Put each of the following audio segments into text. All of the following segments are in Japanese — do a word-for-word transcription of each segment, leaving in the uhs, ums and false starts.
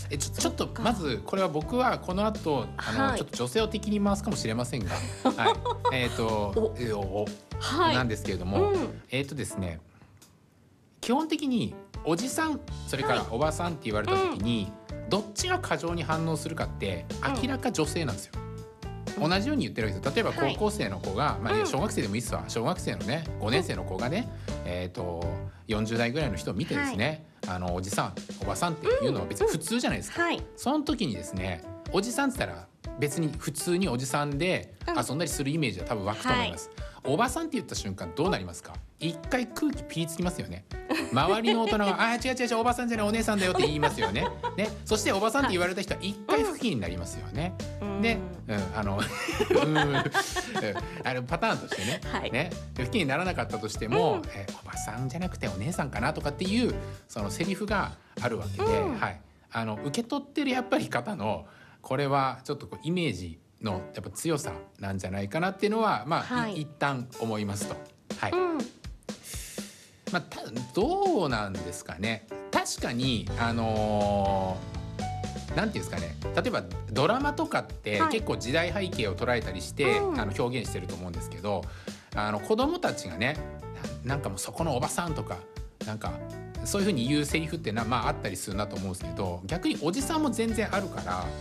えちょちょっとまずこれは僕はこの後あの、 はい、 ちょっと女性を敵に回すかもしれませんが、はい、えっ、ー、とえお、はい、なんですけれども、うん、えっ、ー、とですね基本的におじさんそれからおばさんって言われた時に、はい、どっちが過剰に反応するかって明らか女性なんですよ。同じように言ってるわけですよ。例えば高校生の子が、はい、まあ、小学生でもいいっすわ。小学生のねごねん生の子がね、えーと、よんじゅう代ぐらいの人を見てですね、はい、あのおじさんおばさんっていうのは別に普通じゃないですか、うんうん、はい、その時にですねおじさんって言ったら別に普通におじさんで遊んだりするイメージは多分湧くと思います、はい、おばさんって言った瞬間どうなりますか？一回空気ピリつきますよね。周りの大人があ違う違う違うおばさんじゃないお姉さんだよって言いますよね。ね、そしておばさんって言われた人は一回不機になりますよね、うん、で、うん、あのうんあのパターンとしてね、はい、ね不機にならなかったとしても、うん、えおばさんじゃなくてお姉さんかなとかっていうそのセリフがあるわけで、うん、はい、あの受け取ってるやっぱり方のこれはちょっとこうイメージのやっぱ強さなんじゃないかなっていうのはまあ、はい、一旦思いますと。はい、うん、まあ、たどうなんですかね。確かにあのー、なんていうんですかね、例えばドラマとかって結構時代背景を捉えたりして、はい、あの表現してると思うんですけど、あの子供たちがね な, なんかもうそこのおばさんとかなんかそういう風に言うセリフってな、まあ、あったりするなと思うんですけど、逆におじさんも全然あるから、はい、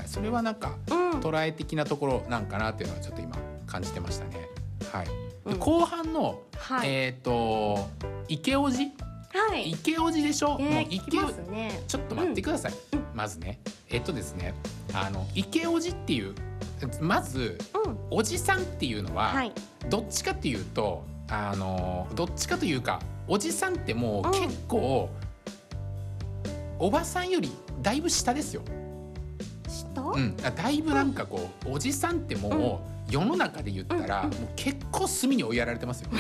それはなんか、うん、捉え的なところなんかなっていうのはちょっと今感じてましたね。はい、で後半の、はい、えっ、ー、と池おじ、はい、池おじでしょ、えー、もう池おじ、ね、ちょっと待ってください、うん、まずねえっとですねあの池おじっていうまず、うん、おじさんっていうのは、はい、どっちかっていうとあのどっちかというかおじさんってもう結構、うん、おばさんよりだいぶ下ですよ。 下？ うん、だいぶなんかこう、うん、おじさんってもう、うん、世の中で言ったら、うん、もう結構隅に追いやられてますよ。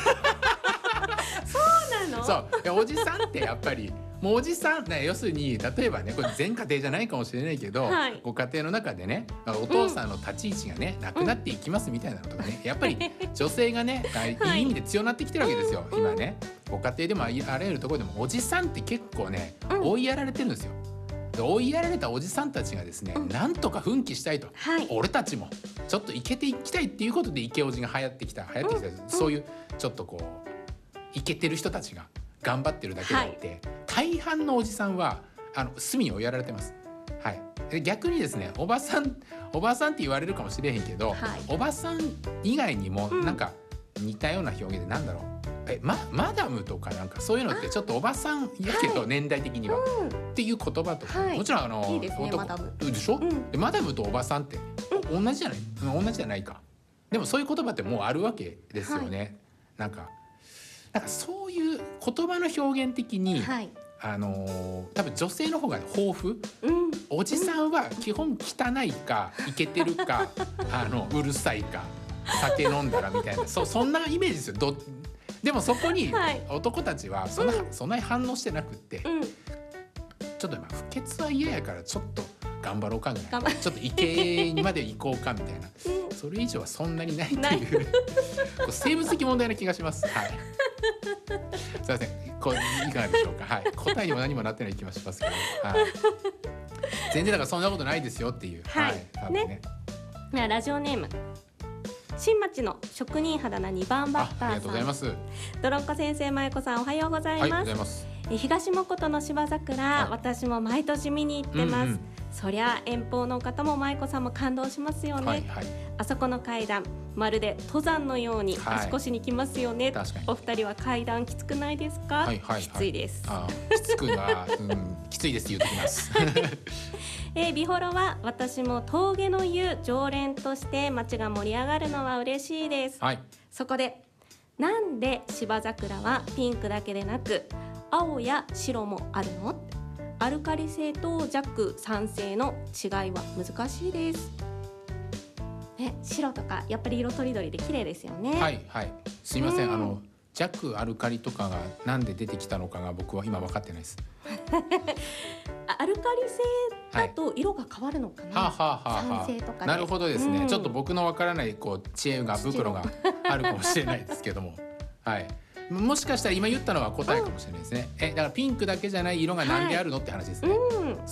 そうなの？ そうおじさんってやっぱりもうおじさん、ね、要するに例えばねこれ全家庭じゃないかもしれないけど、はい、ご家庭の中でねお父さんの立ち位置がね、うん、なくなっていきますみたいなのとかね、やっぱり女性がね、はい、いい意味で強くなってきてるわけですよ、うん、今ねご家庭でもあらゆるところでもおじさんって結構ね、うん、追いやられてるんですよ。で追いやられたおじさんたちがですね、うん、なんとか奮起したいと、はい、俺たちもちょっとイケていきたいっていうことでイケおじが流行ってきた流行ってきた、うん、そういうちょっとこうイケてる人たちが頑張ってるだけであって、はい、大半のおじさんはあの隅に追いやられてます、はい、で逆にですねおばさんおばさんって言われるかもしれへんけど、はい、おばさん以外にもなんか似たような表現でなんだろうえ、ま、マダムとかなんかそういうのってちょっとおばさんやけど、はい、年代的には、うん、っていう言葉とか、はい、もちろんあのいいですねマダムでしょ、うん、でマダムとおばさんって、うん、同じじゃない同じじゃないか。でもそういう言葉ってもうあるわけですよね、はい、なんかなんかそういう言葉の表現的に、はい、あのー、多分女性の方が豊富、うん、おじさんは基本汚いかイケてるかあのうるさいか酒飲んだらみたいな そ, そんなイメージですよ。どでもそこに男たちはそんな、うん、そんなに反応してなくって、うん、ちょっと今不潔は嫌やからちょっと頑張ろうかみたいなちょっとイケにまで行こうかみたいな、うん、それ以上はそんなにないっていう生物的問題な気がします。はいすいませんこれいかがでしょうか、はい、答えにも何もなってない気がしますけど、はい、全然だからそんなことないですよっていう、 はい、はい、多分ね。ねラジオネーム新町の職人肌なにばんバッターさん、ありがとうございます。ドロッコ先生、まゆこさんおはようございます。 はい、おはようございます。 東本の芝桜、はい、私も毎年見に行ってます、うんうん、そりゃ遠方の方もまゆこさんも感動しますよね、はいはい、あそこの階段まるで登山のように足腰にきますよね、はい、お二人は階段きつくないですか、はいはいはい、きついです。 あきつくは、うん、きついです言うときます、 えー、美幌は私も峠の湯常連として街が盛り上がるのは嬉しいです、はい、そこでなんで芝桜はピンクだけでなく青や白もあるの？アルカリ性と弱酸性の違いは難しいです、ね、白とかやっぱり色とりどりで綺麗ですよね。 はいはいすいません、あの弱アルカリとかがなんで出てきたのかが僕は今分かってないですアルカリ性だと色が変わるのかな、はい、はあはあはあ、酸性とかで。 なるほどですね、うん、ちょっと僕の分からないこう知恵が袋があるかもしれないですけどもはいもしかしたら今言ったのは答えかもしれないですね、うん、えだからピンクだけじゃない色が何であるのって話ですね、うん